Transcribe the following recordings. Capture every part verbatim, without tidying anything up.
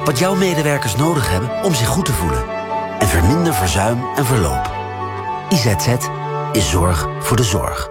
Wat jouw medewerkers nodig hebben om zich goed te voelen. En verminder verzuim en verloop. I Z Z is zorg voor de zorg.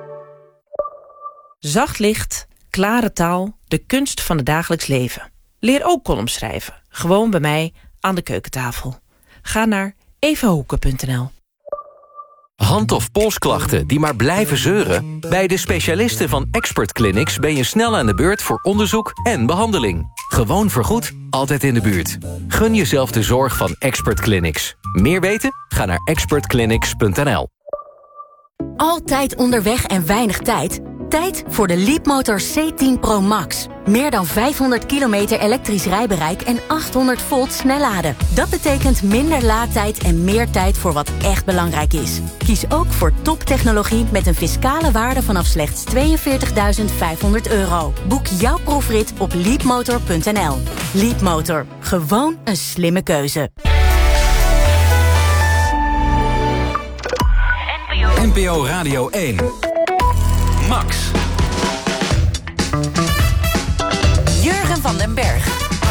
Zacht licht, klare taal, de kunst van het dagelijks leven. Leer ook column schrijven. Gewoon bij mij aan de keukentafel. Ga naar evahoeken punt n l. Hand- of polsklachten die maar blijven zeuren? Bij de specialisten van Expert Clinics ben je snel aan de beurt voor onderzoek en behandeling. Gewoon vergoed, altijd in de buurt. Gun jezelf de zorg van Expert Clinics. Meer weten? Ga naar expert clinics punt n l. Altijd onderweg en weinig tijd? Tijd voor de Leapmotor C tien Pro Max. Meer dan vijfhonderd kilometer elektrisch rijbereik en achthonderd volt snelladen. Dat betekent minder laadtijd en meer tijd voor wat echt belangrijk is. Kies ook voor toptechnologie met een fiscale waarde vanaf slechts tweeënveertigduizend vijfhonderd euro. Boek jouw proefrit op leapmotor punt n l. Leapmotor. Gewoon een slimme keuze. N P O Radio één. Max. Jurgen van den Berg.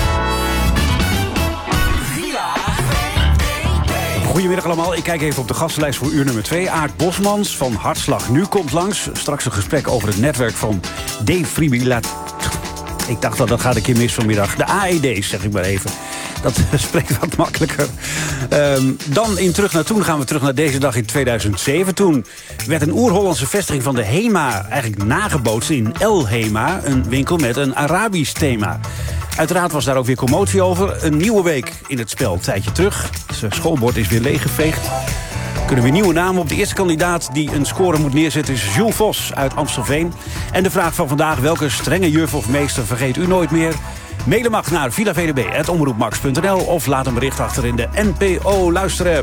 Goedemiddag allemaal, ik kijk even op de gastenlijst voor uur nummer twee. Aart Bosmans van Hartslag Nu komt langs. Straks een gesprek over het netwerk van defibrillator. Ik dacht dat dat gaat een keer mis vanmiddag. De A E D's, zeg ik maar even. Dat spreekt wat makkelijker. Um, dan in Terug naar Toen gaan we terug naar deze dag in tweeduizend zeven. Toen werd een oer-Hollandse vestiging van de HEMA eigenlijk nagebootst in El Hema. Een winkel met een Arabisch thema. Uiteraard was daar ook weer commotie over. Een nieuwe week in het spel, een tijdje terug. Het schoolbord is weer leeggeveegd. Kunnen weer nieuwe namen op. De eerste kandidaat die een score moet neerzetten is Jules Vos uit Amstelveen. En de vraag van vandaag: welke strenge juf of meester vergeet u nooit meer? Mailen mag naar villa v d b apenstaartje omroepmax punt n l of laat een bericht achter in de N P O-luisterapp.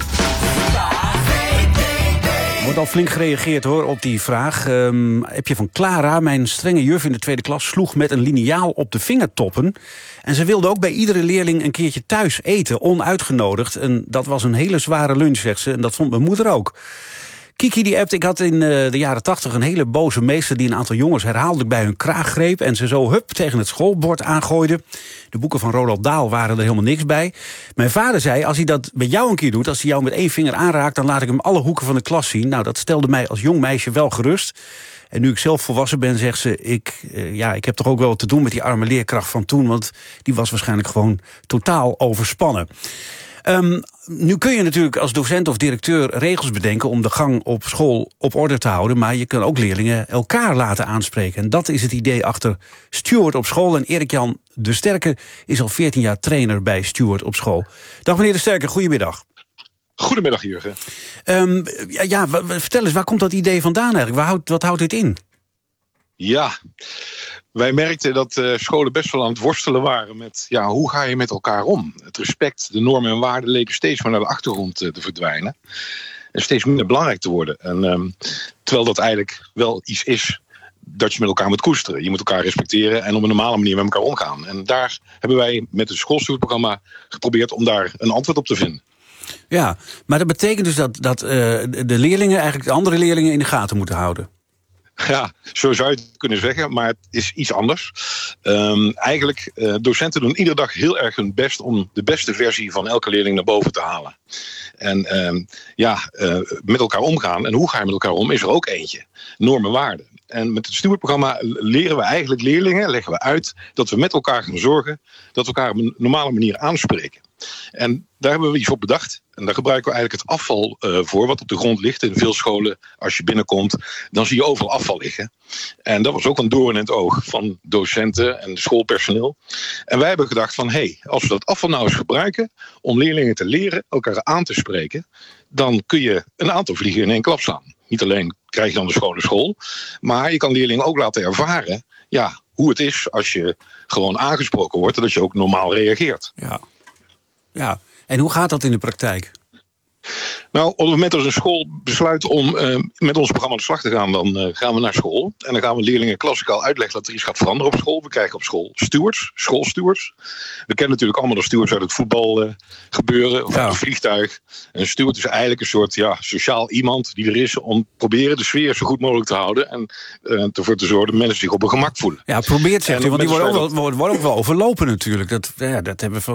Er wordt al flink gereageerd hoor op die vraag. Um, heb je van Clara, mijn strenge juf in de tweede klas, sloeg met een liniaal op de vingertoppen. En ze wilde ook bij iedere leerling een keertje thuis eten, onuitgenodigd. En dat was een hele zware lunch, zegt ze. En dat vond mijn moeder ook. Kiki die appt, ik had in uh, de jaren tachtig een hele boze meester die een aantal jongens herhaaldelijk bij hun kraag greep en ze zo hup tegen het schoolbord aangooide. De boeken van Roald Dahl waren er helemaal niks bij. Mijn vader zei, als hij dat met jou een keer doet, als hij jou met één vinger aanraakt, dan laat ik hem alle hoeken van de klas zien. Nou, dat stelde mij als jong meisje wel gerust. En nu ik zelf volwassen ben, zegt ze, ik, uh, ja, ik heb toch ook wel wat te doen met die arme leerkracht van toen, want die was waarschijnlijk gewoon totaal overspannen. Um, nu kun je natuurlijk als docent of directeur regels bedenken om de gang op school op orde te houden, maar je kan ook leerlingen elkaar laten aanspreken. En dat is het idee achter Stuart op school. En Erik-Jan de Sterke is al veertien jaar trainer bij Stuart op school. Dag meneer de Sterke, goedemiddag. Goedemiddag, Jurgen. Um, ja, ja, vertel eens, waar komt dat idee vandaan eigenlijk? Waar houdt, wat houdt dit in? Ja, wij merkten dat uh, scholen best wel aan het worstelen waren met, ja, hoe ga je met elkaar om? Het respect, de normen en waarden leken steeds meer naar de achtergrond uh, te verdwijnen. En steeds minder belangrijk te worden. En, um, terwijl dat eigenlijk wel iets is dat je met elkaar moet koesteren. Je moet elkaar respecteren en op een normale manier met elkaar omgaan. En daar hebben wij met het schoolstuurprogramma geprobeerd om daar een antwoord op te vinden. Ja, maar dat betekent dus dat, dat uh, de leerlingen eigenlijk de andere leerlingen in de gaten moeten houden. Ja, zo zou je het kunnen zeggen, maar het is iets anders. Um, eigenlijk, uh, docenten doen iedere dag heel erg hun best om de beste versie van elke leerling naar boven te halen. En um, ja, uh, met elkaar omgaan. En hoe ga je met elkaar om, is er ook eentje. Normen, waarden. En met het Stuartprogramma leren we eigenlijk leerlingen, leggen we uit dat we met elkaar gaan zorgen dat we elkaar op een normale manier aanspreken. En daar hebben we iets op bedacht. En daar gebruiken we eigenlijk het afval uh, voor, wat op de grond ligt. In veel scholen, als je binnenkomt, dan zie je overal afval liggen. En dat was ook een doorn in het oog van docenten en schoolpersoneel. En wij hebben gedacht van, hé, hey, als we dat afval nou eens gebruiken om leerlingen te leren elkaar aan te spreken, dan kun je een aantal vliegen in één klap slaan. Niet alleen krijg je dan de schone school, maar je kan leerlingen ook laten ervaren, ja, hoe het is als je gewoon aangesproken wordt en dat je ook normaal reageert. Ja. Ja, en hoe gaat dat in de praktijk? Nou, op het moment dat een school besluit om uh, met ons programma aan de slag te gaan, dan uh, gaan we naar school. En dan gaan we leerlingen klassikaal uitleggen dat er iets gaat veranderen op school. We krijgen op school stewards, schoolstewards. We kennen natuurlijk allemaal de stewards uit het voetbal uh, gebeuren, of ja. het vliegtuig. Een steward is eigenlijk een soort ja, sociaal iemand die er is om proberen de sfeer zo goed mogelijk te houden en uh, ervoor te zorgen dat mensen zich op hun gemak voelen. Ja, probeert zegt u, want die worden ook, wel, worden ook wel overlopen natuurlijk. Dat, ja, dat hebben we